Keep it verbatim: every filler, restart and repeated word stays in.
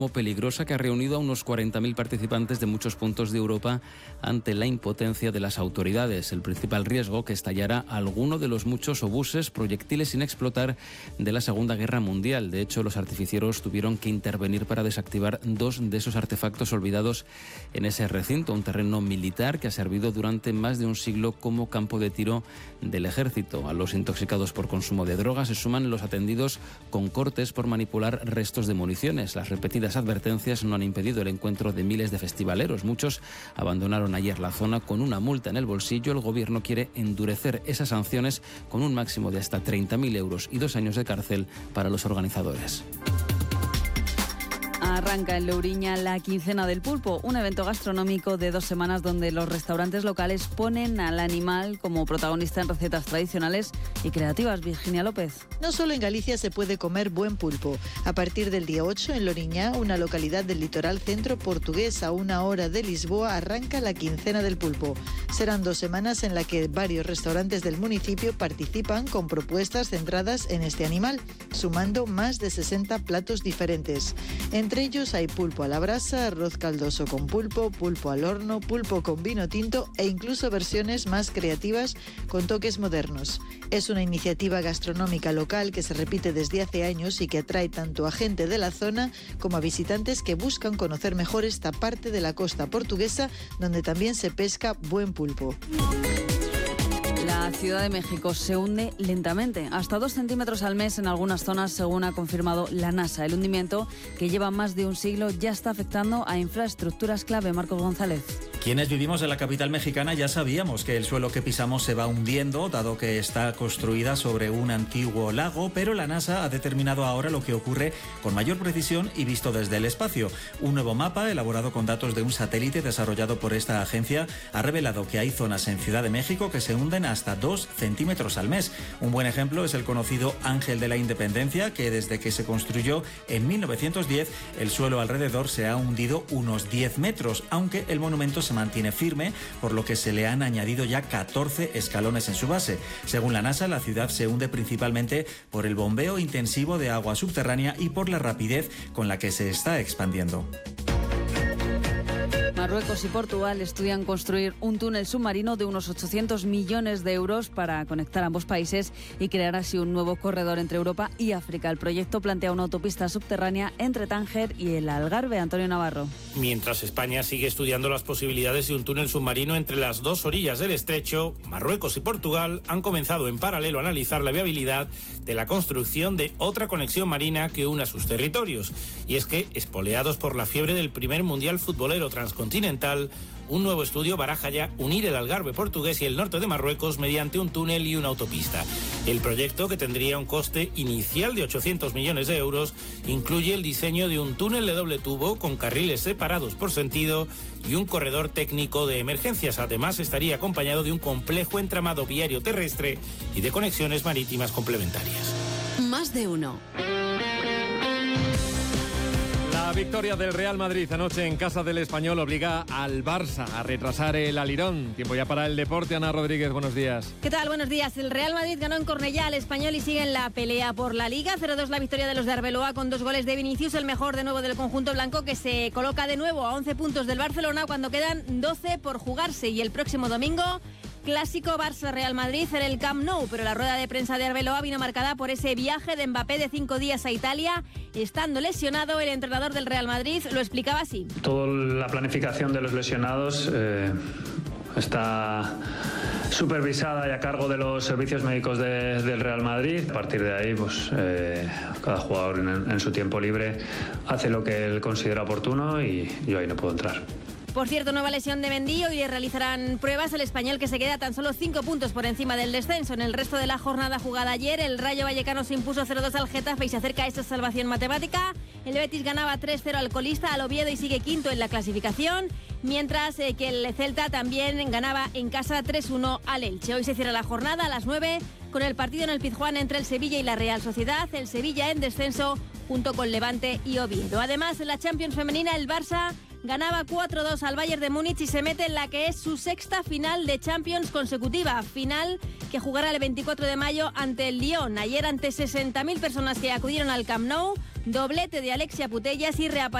peligrosa que ha reunido a unos cuarenta mil participantes de muchos puntos de Europa ante la impotencia de las autoridades. El principal riesgo, que estallara alguno de los muchos obuses, proyectiles sin explotar de la Segunda Guerra Mundial. De hecho, los artificieros tuvieron que intervenir para desactivar dos de esos artefactos olvidados en ese recinto, un terreno militar que ha servido durante más de un siglo como campo de tiro del ejército. A los intoxicados por consumo de drogas se suman los atendidos con cortes por manipular restos de municiones. Las repetidas advertencias no han impedido el encuentro de miles de festivaleros. Muchos abandonaron ayer la zona con una multa en el bolsillo. El gobierno quiere endurecer esas sanciones con un máximo de hasta treinta mil euros y dos años de cárcel para los organizadores. Arranca en Louriña la quincena del pulpo, un evento gastronómico de dos semanas donde los restaurantes locales ponen al animal como protagonista en recetas tradicionales y creativas. Virginia López. No solo en Galicia se puede comer buen pulpo. A partir del día ocho, en Louriña, una localidad del litoral centro portugués a una hora de Lisboa, arranca la quincena del pulpo. Serán dos semanas en las que varios restaurantes del municipio participan con propuestas centradas en este animal, sumando más de sesenta platos diferentes. Entre ellos hay pulpo a la brasa, arroz caldoso con pulpo, pulpo al horno, pulpo con vino tinto e incluso versiones más creativas con toques modernos. Es una iniciativa gastronómica local que se repite desde hace años y que atrae tanto a gente de la zona como a visitantes que buscan conocer mejor esta parte de la costa portuguesa donde también se pesca buen pulpo. La Ciudad de México se hunde lentamente, hasta dos centímetros al mes en algunas zonas, según ha confirmado la NASA. El hundimiento, que lleva más de un siglo, ya está afectando a infraestructuras clave. Marcos González. Quienes vivimos en la capital mexicana ya sabíamos que el suelo que pisamos se va hundiendo, dado que está construida sobre un antiguo lago, pero la NASA ha determinado ahora lo que ocurre con mayor precisión y visto desde el espacio. Un nuevo mapa, elaborado con datos de un satélite desarrollado por esta agencia, ha revelado que hay zonas en Ciudad de México que se hunden hasta dos centímetros al mes. Un buen ejemplo es el conocido Ángel de la Independencia, que desde que se construyó en mil novecientos diez, el suelo alrededor se ha hundido unos diez metros, aunque el monumento se mantiene firme, por lo que se le han añadido ya catorce escalones en su base. Según la NASA, la ciudad se hunde principalmente por el bombeo intensivo de agua subterránea y por la rapidez con la que se está expandiendo. Marruecos y Portugal estudian construir un túnel submarino de unos ochocientos millones de euros para conectar ambos países y crear así un nuevo corredor entre Europa y África. El proyecto plantea una autopista subterránea entre Tánger y el Algarve. Antonio Navarro. Mientras España sigue estudiando las posibilidades de un túnel submarino entre las dos orillas del estrecho, Marruecos y Portugal han comenzado en paralelo a analizar la viabilidad de la construcción de otra conexión marina que una sus territorios. Y es que, espoleados por la fiebre del primer mundial futbolero transcontinental, un nuevo estudio baraja ya unir el Algarve portugués y el norte de Marruecos mediante un túnel y una autopista. El proyecto, que tendría un coste inicial de ochocientos millones de euros, incluye el diseño de un túnel de doble tubo con carriles separados por sentido y un corredor técnico de emergencias. Además, estaría acompañado de un complejo entramado viario terrestre y de conexiones marítimas complementarias. Más de uno. La victoria del Real Madrid anoche en casa del Español obliga al Barça a retrasar el alirón. Tiempo ya para el deporte. Ana Rodríguez, buenos días. ¿Qué tal? Buenos días. El Real Madrid ganó en Cornellá al Español y sigue en la pelea por la Liga. cero dos la victoria de los de Arbeloa con dos goles de Vinicius, el mejor de nuevo del conjunto blanco, que se coloca de nuevo a once puntos del Barcelona cuando quedan doce por jugarse. Y el próximo domingo, clásico Barça-Real Madrid en el Camp Nou, pero la rueda de prensa de Arbeloa vino marcada por ese viaje de Mbappé de cinco días a Italia. Estando lesionado, el entrenador del Real Madrid lo explicaba así. Toda la planificación de los lesionados eh, está supervisada y a cargo de los servicios médicos de, del Real Madrid. A partir de ahí, pues eh, cada jugador en, en su tiempo libre hace lo que él considera oportuno y yo ahí no puedo entrar. Por cierto, nueva lesión de Mendy. Hoy le realizarán pruebas al Español, que se queda tan solo cinco puntos por encima del descenso. En el resto de la jornada jugada ayer, el Rayo Vallecano se impuso cero dos al Getafe y se acerca a esa salvación matemática. El Betis ganaba tres cero al colista, al Oviedo, y sigue quinto en la clasificación. Mientras eh, que el Celta también ganaba en casa tres uno al Elche. Hoy se cierra la jornada a las nueve con el partido en el Pizjuán entre el Sevilla y la Real Sociedad. El Sevilla en descenso junto con Levante y Oviedo. Además, en la Champions femenina, el Barça ganaba cuatro dos al Bayern de Múnich y se mete en la que es su sexta final de Champions consecutiva. Final que jugará el veinticuatro de mayo ante el Lyon. Ayer, ante sesenta mil personas que acudieron al Camp Nou, doblete de Alexia Putellas y reaparición